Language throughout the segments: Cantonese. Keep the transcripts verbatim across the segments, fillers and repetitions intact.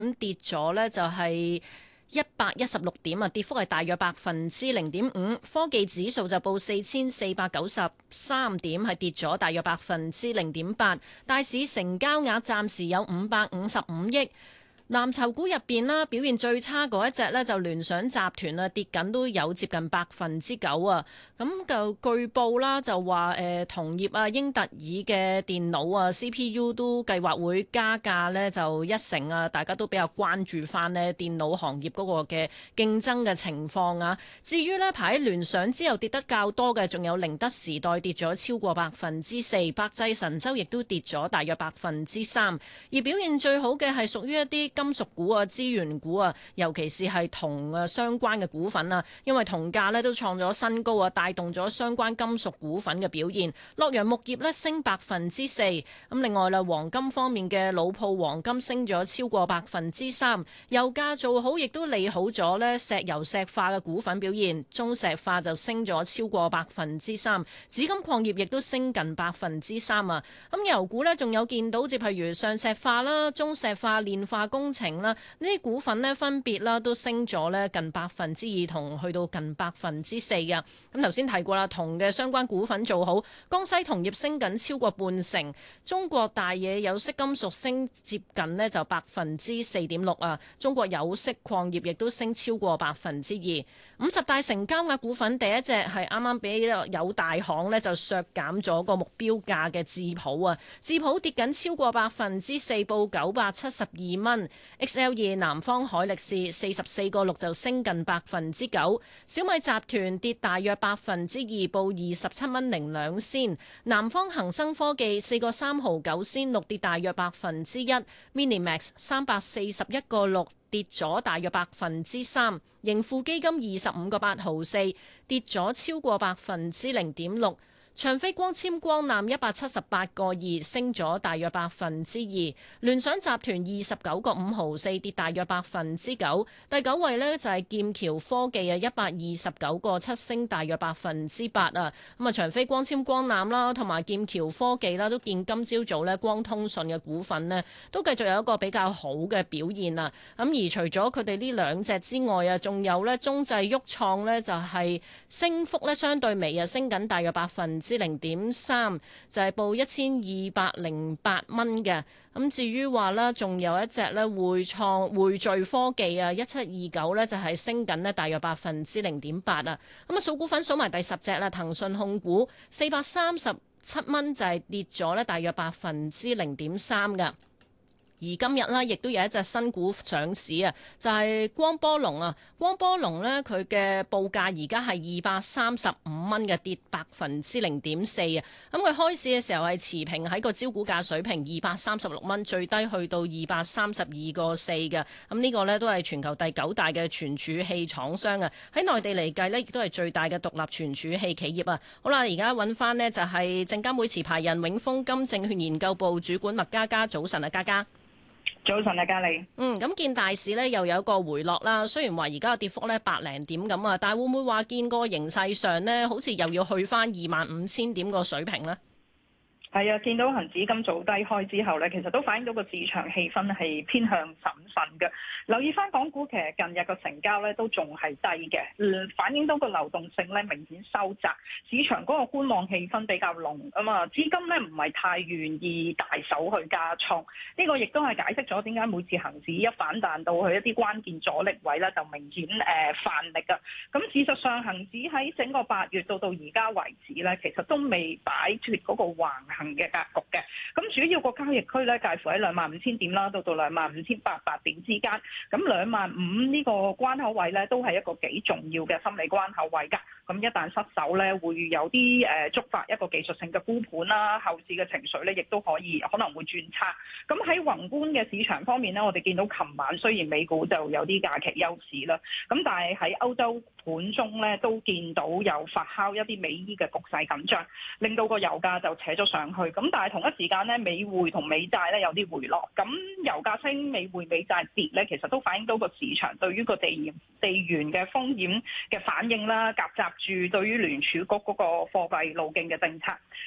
咁跌咗呢就係一百一十六點啊，跌幅係大約百分之零點五。科技指數就報四千四百九十三點，係跌咗大約百分之零點八。大市成交額暫時有五百五十五億。藍籌股入邊啦，表現最差嗰一隻呢，就聯想集團啊，跌緊都有接近百分之九啊。咁就據報啦，就話誒同業啊，英特爾嘅電腦啊 C P U 都計劃會加價呢，就一成啊。大家都比較關注翻呢電腦行業嗰個嘅競爭嘅情況啊。至於呢排聯想之後跌得較多嘅，仲有寧德時代跌咗超過百分之四，百濟神州亦都跌咗大約百分之三。而表現最好嘅係屬於一啲金屬股啊、資源股啊，尤其是係銅啊相關嘅股份啊，因為銅價呢都創咗新高啊，帶動咗相關金屬股份嘅表現。洛陽鉬業呢升百分之四，咁另外啦，黃金方面嘅老鋪黃金升咗超過百分之三，油價做好亦都利好咗呢石油石化嘅股份表現，中石化就升咗超過百分之三，紫金礦業亦都升近百分之三啊。咁油股呢，仲有見到，即譬如上石化啦、中石化、煉化工程啦，呢啲股份呢分別啦都升咗呢近百分之二同去到近百分之四嘅。咁頭先提過啦，銅嘅相關股份做好，江西銅業升緊超過半成，中國大野有色金屬升接近呢就百分之四點六啊，中國有色礦業亦都升超過百分之二。五十大成交額股份第一隻係啱啱俾有大行呢就削減咗個目標價嘅智普啊，智普跌緊超過百分之四，報九百七十二蚊。X L 二南方海力士四十四個六就升近百分之九，小米集團跌大約百分之二，報二十七蚊零兩仙。南方恒生科技四個三毫九仙六跌大約百分之一。Minimax 三百四十一個六跌咗大約百分之三。盈富基金二十五個八毫四跌咗超過百分之零點六。長飛光纖光纜一百七十八個二升咗大約百分之二，聯想集團二十九個五毫四跌大約百分之九，第九位呢就係劍橋科技啊，一百二十九個七升大約百分之八啊。咁啊長飛光纖光纜啦，同埋劍橋科技啦，都見今朝早呢光通訊嘅股份呢都繼續有一個比較好嘅表現啊。咁而除咗佢哋呢兩隻之外啊，仲有呢中製旭創呢就係升幅呢相對微啊，升緊大約百分之零點三，就係、是、報一千二百零八蚊嘅。咁至於話啦，仲有一隻咧匯創匯聚科技啊，一七二九咧就係升緊咧大約百分之零點八啊。咁啊數股份數埋第十隻啦，騰訊控股四百三十七蚊就係跌咗咧大約百分之零點三噶。而今日呢，亦都有一隻新股上市啊，就係光波龍啊。光波龍呢，佢嘅報價而家係二百三十五蚊嘅，跌百分之零點四啊。咁佢開市嘅時候係持平喺個招股價水平二百三十六蚊，最低去到二百三十二個四嘅。咁呢個呢，都係全球第九大嘅存儲器廠商啊。喺內地嚟計呢，亦都係最大嘅獨立存儲器企業啊。好啦，而家揾翻呢，就係證監會持牌人永豐金證券研究部主管麥嘉嘉，早晨啊，嘉嘉。 早晨啊，嘉莉。 嗯，咁見大市呢又有一個回落啦。雖然話而家嘅跌幅呢百零點咁啊，但係會唔會話見個形勢上呢，好似又要去翻二萬五千點個水平呢？ 係啊，見到恒指今早低開之後咧，其實都反映到個市場氣氛係偏向審慎嘅。留意翻港股，其實近日個成交咧都仲係低嘅，嗯，反映到個流動性咧明顯收窄，市場嗰個觀望氣氛比較濃啊嘛，資金咧唔係太願意大手去加倉，呢個亦都係解釋咗點解每次恒指一反彈到去一啲關鍵阻力位咧，就明顯誒泛力啊。咁事實上，恒指喺整個八月到到而家為止咧，其實都未擺脱嗰個橫嘅格局嘅，咁主要個交易區咧介乎喺兩萬五千點啦，到到兩萬五千八百點之間，咁兩萬五呢個關口位咧都係一個幾重要嘅心理關口位㗎，咁一旦失守咧會有啲誒觸發一個技術性嘅沽盤啦，後市嘅情緒咧亦都可以可能會轉差。咁喺宏觀嘅市場方面咧，我哋見到琴晚雖然美股就有啲假期休市啦，咁但係喺歐洲盤中咧都見到有發酵一啲美伊嘅局勢緊張，令到個油價就扯咗上去。咁但係同一時間咧，美匯同美債咧有啲回落。咁油價升，美匯美債跌咧，其實都反映到個市場對於個地緣地緣嘅風險嘅反應啦，夾雜住對於聯儲局嗰個貨幣路徑嘅政策。今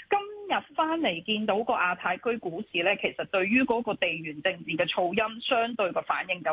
日翻嚟見到個亞太區股市咧，其實對於嗰個地緣政治嘅噪音，相對個反應就